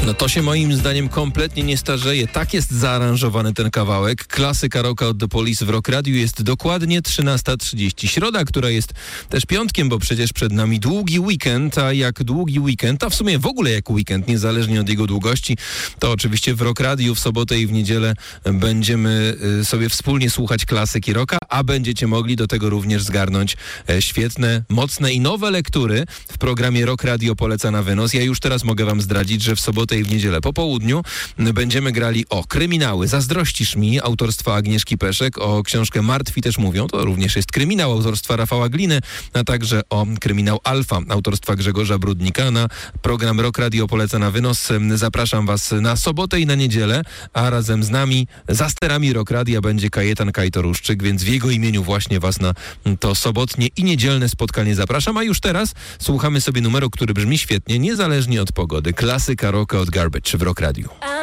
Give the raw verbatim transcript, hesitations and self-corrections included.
No to się moim zdaniem kompletnie nie starzeje. Tak jest zaaranżowany ten kawałek. Klasyka rocka od The Police w Rock Radio. Jest dokładnie trzynasta trzydzieści. Środa, która jest też piątkiem, bo przecież przed nami długi weekend, a jak długi weekend, a w sumie w ogóle jak weekend, niezależnie od jego długości, to oczywiście w Rock Radio w sobotę i w niedzielę będziemy sobie wspólnie słuchać klasyki rocka, a będziecie mogli do tego również zgarnąć świetne, mocne i nowe lektury w programie Rock Radio Poleca na wynos. Ja już teraz mogę wam zdradzić, że w sobotę i w niedzielę po południu będziemy grali o kryminały. Zazdrościsz mi autorstwa Agnieszki Peszek, o książkę Martwi też mówią, to również jest kryminał autorstwa Rafała Gliny, a także o kryminał Alfa autorstwa Grzegorza Brudnika. Na program Rock Radio Poleca na wynos zapraszam was na sobotę i na niedzielę, a razem z nami za sterami Rock Radia będzie Kajetan Kajtoruszczyk, więc w jego imieniu właśnie was na to sobotnie i niedzielne spotkanie zapraszam, a już teraz słuchamy sobie numeru, który brzmi świetnie, niezależnie od pogody. Klasyka rocka od Garbage w Rock Radio.